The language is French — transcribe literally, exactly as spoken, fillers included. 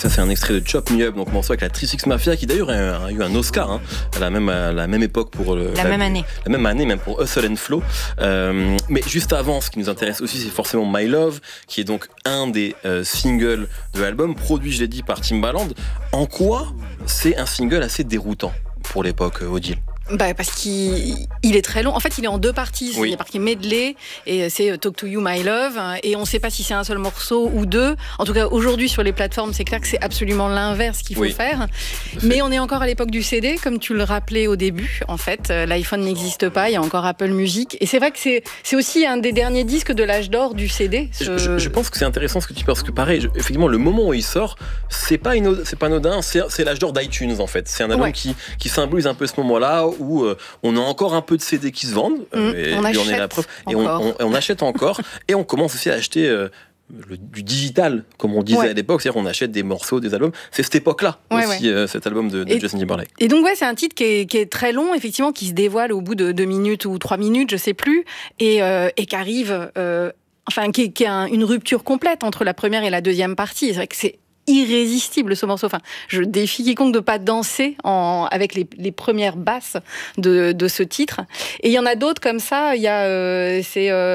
Ça, c'est un extrait de Chop Me Up, donc morceau avec la Three Six Mafia, qui d'ailleurs a eu un Oscar hein, à, la même, à la même époque pour le, la, la même année. La même année, même pour Hustle and Flow. Euh, mais juste avant, ce qui nous intéresse aussi, c'est forcément My Love, qui est donc un des euh, singles de l'album, produit, je l'ai dit, par Timbaland. En quoi c'est un single assez déroutant pour l'époque, Odile? Bah parce qu'il il est très long. En fait, il est en deux parties. Oui. Il y a partie medley et c'est Talk to You, My Love. Et on ne sait pas si c'est un seul morceau ou deux. En tout cas, aujourd'hui sur les plateformes, c'est clair que c'est absolument l'inverse qu'il faut oui. faire. Mais on est encore à l'époque du C D, comme tu le rappelais au début. En fait, l'iPhone n'existe pas. Il y a encore Apple Music. Et c'est vrai que c'est c'est aussi un des derniers disques de l'âge d'or du C D. Ce... Je, je, je pense que c'est intéressant ce que tu dis parce que pareil, je, effectivement, le moment où il sort, c'est pas une, c'est pas anodin. C'est, c'est l'âge d'or d'iTunes en fait. C'est un album ouais. qui qui symbolise un peu ce moment-là où euh, on a encore un peu de C D qui se vendent, mmh, et, on, et on est la preuve, et on, on, on achète encore, et on commence aussi à acheter euh, le, du digital, comme on disait ouais. à l'époque, c'est-à-dire qu'on achète des morceaux, des albums. C'est cette époque-là ouais, aussi, ouais. Euh, cet album de, de et, Justin Timberlake. Et donc ouais, c'est un titre qui est, qui est très long, effectivement, qui se dévoile au bout de deux minutes ou trois minutes, je sais plus, et, euh, et qui arrive, euh, enfin, qui, qui a un, une rupture complète entre la première et la deuxième partie. C'est vrai que c'est irrésistible ce morceau. Enfin, je défie quiconque de pas danser en, avec les, les premières basses de, de ce titre. Et il y en a d'autres comme ça. Il y a, euh, c'est euh,